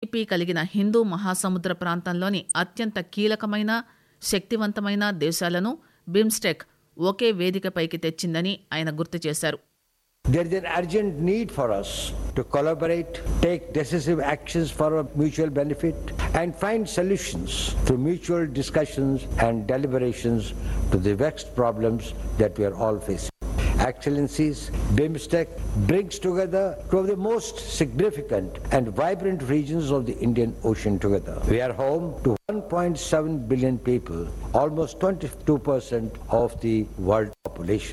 GDP కలిగిన హిందూ మహాసముద్ర ప్రాంతంలోని అత్యంత కీలకమైన శక్తివంతమైన దేశాలను బిమ్స్టెక్ ఒకే వేదికపైకి తెచ్చిందని ఆయన గుర్తు చేశారు. There is an urgent need for us to collaborate, take decisive actions for our mutual benefit, and find solutions through mutual discussions and deliberations to the vexed problems that we are all facing. Excellencies, BIMSTEC brings together two of the most significant and vibrant regions of the Indian Ocean together. We are home to 1.7 billion people, almost 22% of the world population.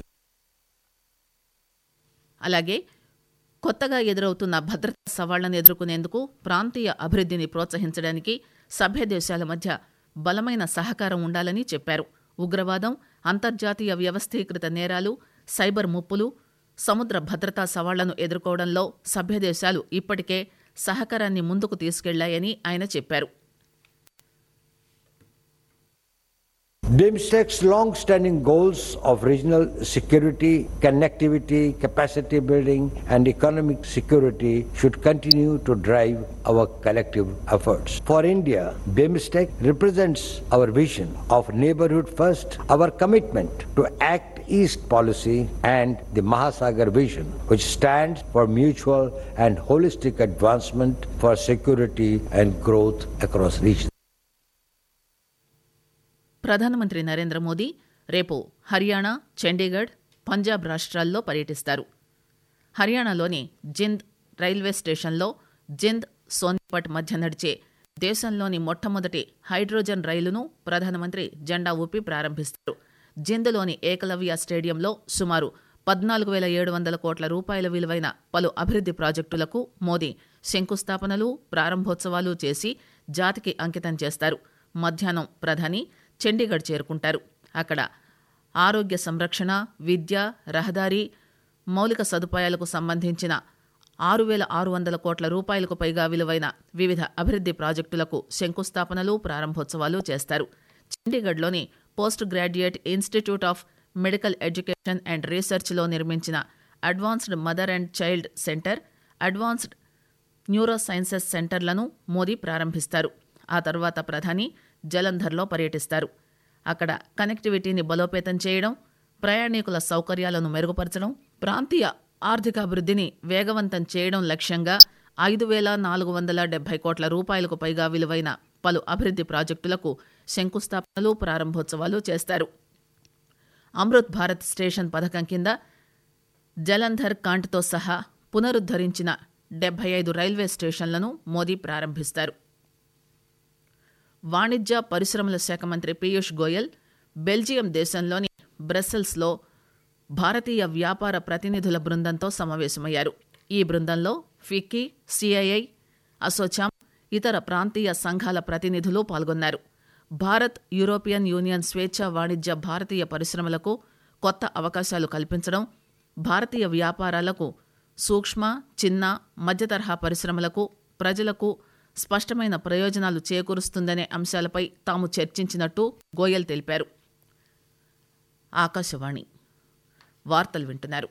అలాగే కొత్తగా ఎదురవుతున్న భద్రతా సవాళ్లను ఎదుర్కొనేందుకు ప్రాంతీయ అభివృద్ధిని ప్రోత్సహించడానికి సభ్య దేశాల మధ్య బలమైన సహకారం ఉండాలని చెప్పారు. ఉగ్రవాదం, అంతర్జాతీయ వ్యవస్థీకృత నేరాలు, సైబర్ ముప్పులు, సముద్ర భద్రతా సవాళ్లను ఎదుర్కోవడంలో సభ్య దేశాలు ఇప్పటికే సహకారాన్ని ముందుకు తీసుకెళ్లాయని ఆయన చెప్పారు. BIMSTEC's long-standing goals of regional security, connectivity, capacity building, and economic security should continue to drive our collective efforts. For India, BIMSTEC represents our vision of neighborhood first, our commitment to Act East policy, and the Mahasagar vision, which stands for mutual and holistic advancement for security and growth across regions. ప్రధానమంత్రి నరేంద్ర మోదీ రేపు హర్యానా, చండీగఢ్, పంజాబ్ రాష్ట్రాల్లో పర్యటిస్తారు. హర్యానాలోని Jind railway స్టేషన్లో జింద్ సోనిపట్ మధ్య నడిచే దేశంలోని మొట్టమొదటి హైడ్రోజన్ రైలును ప్రధానమంత్రి జెండా ఊపి ప్రారంభిస్తారు. జింద్లోని ఏకలవ్య స్టేడియంలో సుమారు 14,700 కోట్ల రూపాయల విలువైన పలు అభివృద్ది ప్రాజెక్టులకు మోదీ శంకుస్థాపనలు, ప్రారంభోత్సవాలు చేసి జాతికి అంకితం చేస్తారు. మధ్యాహ్నం ప్రధాని చండీగఢ్ చేరుకుంటారు. అక్కడ ఆరోగ్య సంరక్షణ, విద్య, రహదారి, మౌలిక సదుపాయాలకు సంబంధించిన 6,600 కోట్ల రూపాయలకు పైగా విలువైన వివిధ అభివృద్ది ప్రాజెక్టులకు శంకుస్థాపనలు, ప్రారంభోత్సవాలు చేస్తారు. చండీగఢ్లోని post graduate institute of medical education and రీసెర్చ్లో నిర్మించిన advanced mother and child centre, advanced neuro sciences సెంటర్లను Modi ప్రారంభిస్తారు. ఆ తర్వాత ప్రధాని జలంధర్లో పర్యటిస్తారు. అక్కడ కనెక్టివిటీని బలోపేతం చేయడం, ప్రయాణికుల సౌకర్యాలను మెరుగుపరచడం, ప్రాంతీయ ఆర్థికాభివృద్ధిని వేగవంతం చేయడం లక్ష్యంగా 5,470 కోట్ల రూపాయలకు పైగా విలువైన పలు అభివృద్ది ప్రాజెక్టులకు శంకుస్థాపనలు, ప్రారంభోత్సవాలు చేస్తారు. అమృత్ భారత్ స్టేషన్ పథకం కింద జలంధర్ కాంట్తో సహా పునరుద్ధరించిన 75 రైల్వే స్టేషన్లను మోదీ ప్రారంభిస్తారు. వాణిజ్య పరిశ్రమల శాఖ మంత్రి పీయూష్ గోయల్ బెల్జియం దేశంలోని బ్రస్సెల్స్లో భారతీయ వ్యాపార ప్రతినిధుల బృందంతో సమావేశమయ్యారు. ఈ బృందంలో ఫిక్కీ, సిఐఐ, అసోచామ్, ఇతర ప్రాంతీయ సంఘాల ప్రతినిధులు పాల్గొన్నారు. భారత్ యూరోపియన్ యూనియన్ స్వేచ్ఛా వాణిజ్య భారతీయ పరిశ్రమలకు కొత్త అవకాశాలు కల్పించడం, భారతీయ వ్యాపారాలకు, సూక్ష్మ, చిన్న, మధ్యతరహా పరిశ్రమలకు, ప్రజలకు స్పష్టమైన ప్రయోజనాలు చేకూరుస్తుందనే అంశాలపై తాము చర్చించినట్టు గోయల్ తెలిపారు. ఆకాశవాణి వార్తలు వింటున్నారు.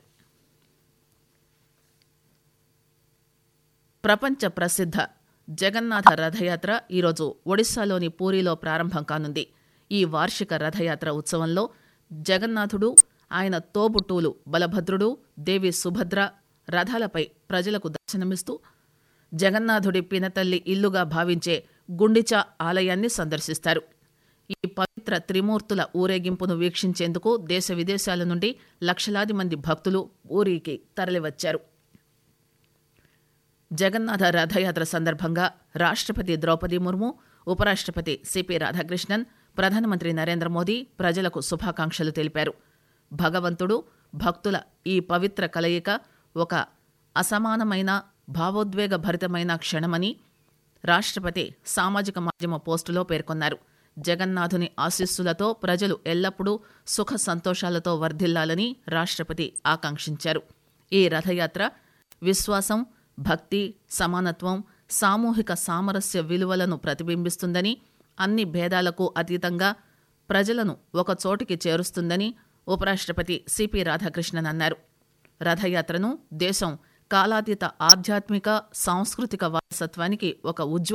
ప్రపంచ ప్రసిద్ధ జగన్నాథ రథయాత్ర ఈరోజు ఒడిశాలోని పూరిలో ప్రారంభం కానుంది. ఈ వార్షిక రథయాత్ర ఉత్సవంలో జగన్నాథుడు, ఆయన తోబుట్టువులు బలభద్రుడు, దేవి సుభద్ర రథాలపై ప్రజలకు దర్శనమిస్తూ జగన్నాథుడి పినతల్లి ఇల్లుగా భావించే గుండిచా ఆలయాన్ని సందర్శిస్తారు. ఈ పవిత్ర త్రిమూర్తుల ఊరేగింపును వీక్షించేందుకు దేశ విదేశాల నుండి లక్షలాది మంది భక్తులు ఊరికి తరలివచ్చారు. జగన్నాథ రథయాత్ర సందర్భంగా రాష్ట్రపతి ద్రౌపది ముర్ము, ఉపరాష్ట్రపతి సిపి రాధాకృష్ణన్, ప్రధానమంత్రి నరేంద్ర మోదీ ప్రజలకు శుభాకాంక్షలు తెలిపారు. భగవంతుడు, భక్తుల ఈ పవిత్ర కలయిక ఒక అసమానమైన, భావోద్వేగభరితమైన క్షణమని రాష్ట్రపతి సామాజిక మాధ్యమ పోస్టులో పేర్కొన్నారు. జగన్నాథుని ఆశీస్సులతో ప్రజలు ఎల్లప్పుడూ సుఖ సంతోషాలతో వర్ధిల్లాలని రాష్ట్రపతి ఆకాంక్షించారు. ఈ రథయాత్ర విశ్వాసం, భక్తి, సమానత్వం, సామూహిక సామరస్య విలువలను ప్రతిబింబిస్తుందని, అన్ని భేదాలకు అతీతంగా ప్రజలను ఒక చోటికి చేరుస్తుందని ఉపరాష్ట్రపతి సిపి రాధాకృష్ణన్ అన్నారు. రథయాత్రను దేశం కాలాతీత ఆధ్యాత్మిక, సాంస్కృతిక వారసత్వానికి ఒక ఉజ్వల